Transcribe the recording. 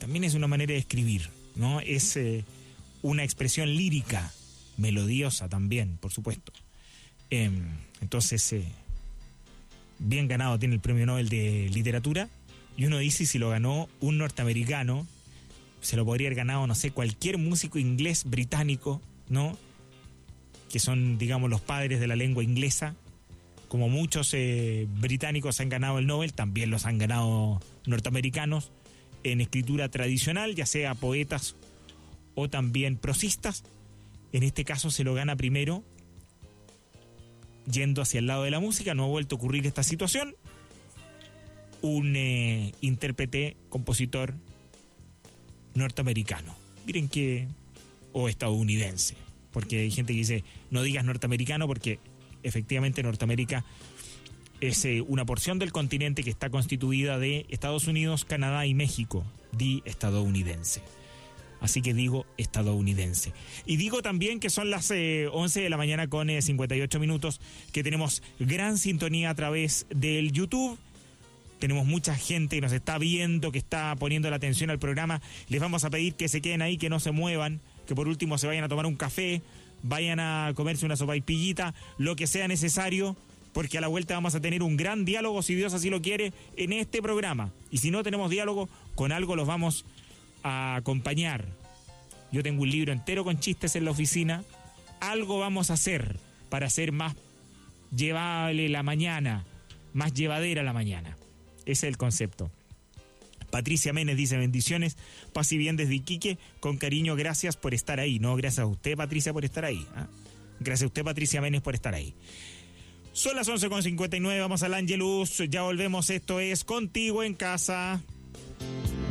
también es una manera de escribir, ¿no? Es una expresión lírica, melodiosa también, por supuesto. Entonces, bien ganado tiene el Premio Nobel de Literatura, y uno dice, si lo ganó un norteamericano, se lo podría haber ganado, no sé, cualquier músico inglés, británico, ¿no? Que son, digamos, los padres de la lengua inglesa. Como muchos británicos han ganado el Nobel, también los han ganado norteamericanos en escritura tradicional, ya sea poetas o también prosistas. En este caso se lo gana primero yendo hacia el lado de la música. No ha vuelto a ocurrir esta situación. Un intérprete, compositor norteamericano. Miren que... o estadounidense. Porque hay gente que dice, no digas norteamericano, porque efectivamente Norteamérica es una porción del continente que está constituida de Estados Unidos, Canadá y México. Di estadounidense. Así que digo estadounidense. Y digo también que son las 11 de la mañana con 58 minutos, que tenemos gran sintonía a través del YouTube. Tenemos mucha gente que nos está viendo, que está poniendo la atención al programa. Les vamos a pedir que se queden ahí, que no se muevan, que por último se vayan a tomar un café, vayan a comerse una sopaipillita, lo que sea necesario, porque a la vuelta vamos a tener un gran diálogo, si Dios así lo quiere, en este programa. Y si no tenemos diálogo, con algo los vamos a acompañar. Yo tengo un libro entero con chistes en la oficina. Algo vamos a hacer para hacer más llevable la mañana, más llevadera la mañana. Ese es el concepto. Patricia Menes dice, bendiciones, paz y bien desde Iquique, con cariño, gracias por estar ahí. No, gracias a usted, Patricia, por estar ahí. Gracias a usted, Patricia Menes, por estar ahí. Son las 11:59, vamos al Ángelus, ya volvemos, esto es Contigo en Casa.